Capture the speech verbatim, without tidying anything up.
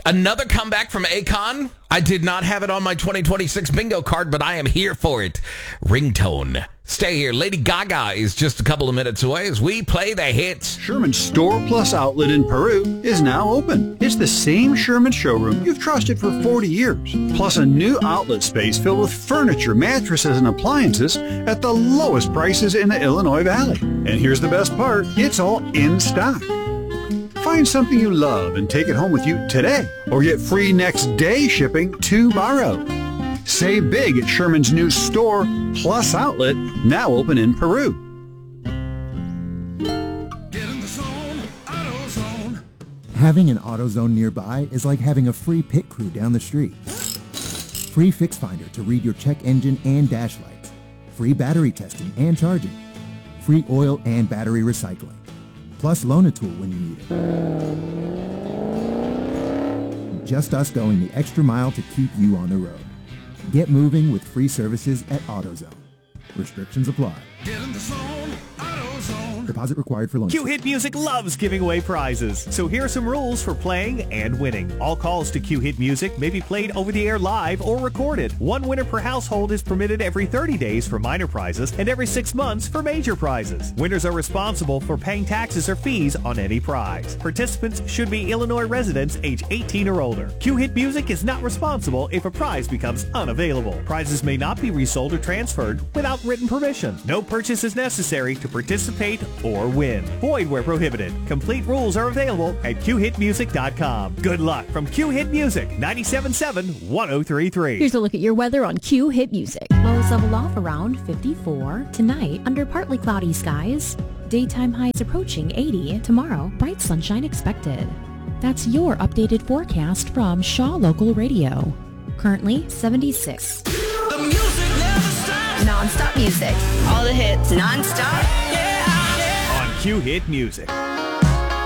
Another comeback from Akon. I did not have it on my twenty twenty-six bingo card, but I am here for it. Ringtone. Stay here. Lady Gaga is just a couple of minutes away as we play the hits. Sherman's Store Plus outlet in Peru is now open. It's the same Sherman showroom you've trusted for forty years, plus a new outlet space filled with furniture, mattresses, and appliances at the lowest prices in the Illinois Valley. And here's the best part, it's all in stock. Find something you love and take it home with you today, or get free next day shipping tomorrow. Save big at Sherman's new Store Plus outlet, now open in Peru. Get in the zone, AutoZone. Having an AutoZone nearby is like having a free pit crew down the street. Free Fix Finder to read your check engine and dash lights. Free battery testing and charging. Free oil and battery recycling. Plus Loan-A-Tool when you need it. Just us going the extra mile to keep you on the road. Get moving with free services at AutoZone. Restrictions apply. Get in the zone, AutoZone. Deposit required for loan. Q Hit Music loves giving away prizes. So here are some rules for playing and winning. All calls to Q Hit Music may be played over the air live or recorded. One winner per household is permitted every thirty days for minor prizes and every six months for major prizes. Winners are responsible for paying taxes or fees on any prize. Participants should be Illinois residents age eighteen or older. Q Hit Music is not responsible if a prize becomes unavailable. Prizes may not be resold or transferred without written permission. No purchase is necessary to participate or win. Void where prohibited. Complete rules are available at Q hit music dot com. Good luck from Q Hit Music, ninety-seven point seven, one oh three point three. Here's a look at your weather on Q Hit Music. Lows level off around fifty-four. Tonight, under partly cloudy skies. Daytime highs approaching eighty. Tomorrow, bright sunshine expected. That's your updated forecast from Shaw Local Radio. Currently, seventy-six. The music never stops. Non-stop music. All the hits. Non-stop. Yeah, yeah. On Q Hit Music.